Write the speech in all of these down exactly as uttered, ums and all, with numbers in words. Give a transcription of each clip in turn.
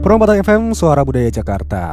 Perompak F M, Suara Budaya Jakarta.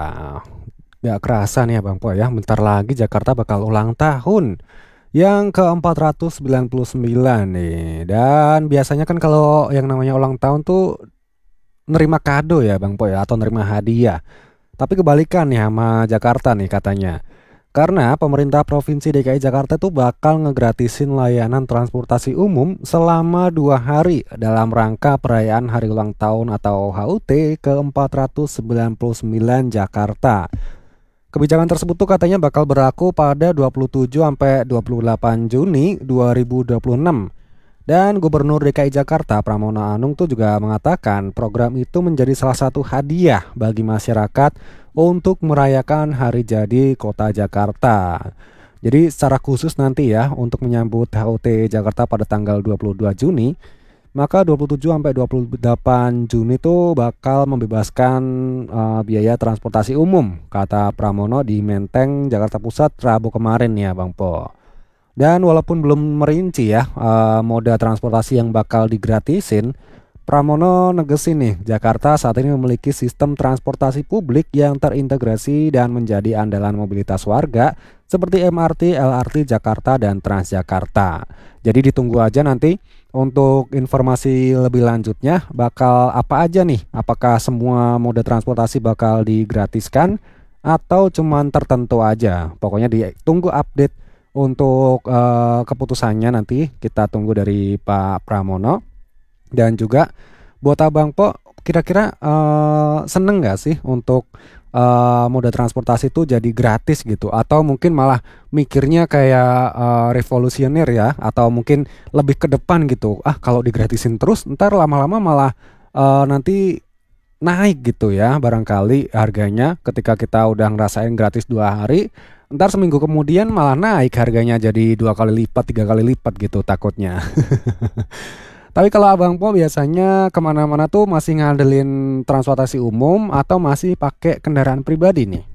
Gak kerasa nih Abang Po ya, bentar lagi Jakarta bakal ulang tahun yang ke empat ratus sembilan puluh sembilan nih. Dan biasanya kan kalau yang namanya ulang tahun tuh nerima kado ya Bang Po ya, atau nerima hadiah. Tapi kebalikan nih sama Jakarta nih katanya. Karena pemerintah Provinsi D K I Jakarta tuh bakal ngegratisin layanan transportasi umum selama dua hari dalam rangka perayaan Hari Ulang Tahun atau H U T ke empat ratus sembilan puluh sembilan Jakarta. Kebijakan tersebut tuh katanya bakal berlaku pada dua puluh tujuh sampai dua puluh delapan Juni dua ribu dua puluh enam. Dan Gubernur D K I Jakarta Pramono Anung tuh juga mengatakan program itu menjadi salah satu hadiah bagi masyarakat untuk merayakan hari jadi Kota Jakarta. Jadi secara khusus nanti ya untuk menyambut H U T Jakarta pada tanggal dua puluh dua Juni, maka dua puluh tujuh sampai dua puluh delapan Juni itu bakal membebaskan uh, biaya transportasi umum, kata Pramono di Menteng, Jakarta Pusat Rabu kemarin ya Bang Po. Dan walaupun belum merinci ya uh, moda transportasi yang bakal digratisin, Pramono negesin nih Jakarta saat ini memiliki sistem transportasi publik yang terintegrasi dan menjadi andalan mobilitas warga seperti M R T, L R T Jakarta dan Transjakarta. Jadi ditunggu aja nanti untuk informasi lebih lanjutnya bakal apa aja nih? Apakah semua moda transportasi bakal digratiskan atau cuman tertentu aja? Pokoknya ditunggu update untuk uh, keputusannya nanti kita tunggu dari Pak Pramono. Dan juga buat Abang Po, kira-kira uh, seneng gak sih untuk uh, moda transportasi itu jadi gratis gitu? Atau mungkin malah mikirnya kayak uh, revolusioner ya? Atau mungkin lebih ke depan gitu? Ah kalau digratisin terus ntar lama-lama malah uh, nanti naik gitu ya barangkali harganya ketika kita udah ngerasain gratis dua hari. Ntar seminggu kemudian malah naik harganya jadi dua kali lipat, tiga kali lipat gitu takutnya. Tapi kalau Abang Po biasanya kemana-mana tuh masih ngandelin transportasi umum atau masih pakai kendaraan pribadi nih?